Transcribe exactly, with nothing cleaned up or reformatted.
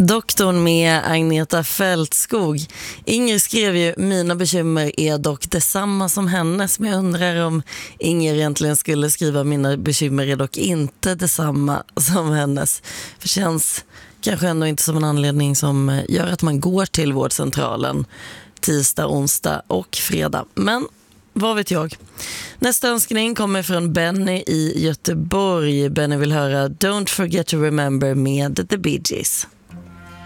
Doktorn med Agneta Fältskog. Inger skrev ju, mina bekymmer är dock detsamma som hennes. Men jag undrar om Inger egentligen skulle skriva, mina bekymmer är dock inte detsamma som hennes. För känns kanske ändå inte som en anledning som gör att man går till vårdcentralen tisdag, onsdag och fredag. Men vad vet jag? Nästa önskning kommer från Benny i Göteborg. Benny vill höra Don't Forget to Remember med The Bee Gees.